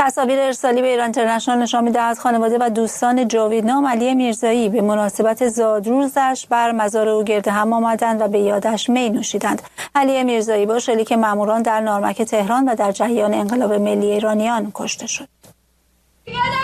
تصاویر ارسالی به ایران اینترنشنال نشان می‌دهد خانواده و دوستان جاویدنام علی میرزایی به مناسبت زادروزش بر مزار او گرد هم آمدند و به یادش می نوشیدند. علی میرزایی با شلیک ماموران در نارمک تهران و در جریان انقلاب ملی ایرانیان کشته شد.